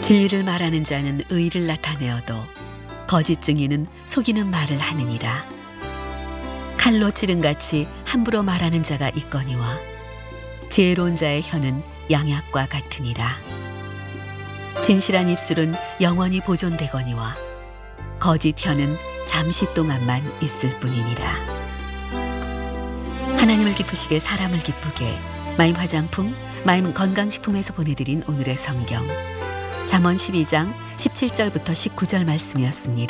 진리를 말하는 자는 의를 나타내어도 거짓 증인은 속이는 말을 하느니라. 칼로 찌른같이 함부로 말하는 자가 있거니와 지혜로운 자의 혀는 양약과 같으니라. 진실한 입술은 영원히 보존되거니와 거짓 혀는 잠시 동안만 있을 뿐이니라. 하나님을 기쁘시게 사람을 기쁘게 마임 화장품, 마임 건강식품에서 보내드린 오늘의 성경 잠언 12장 17절부터 19절 말씀이었습니다.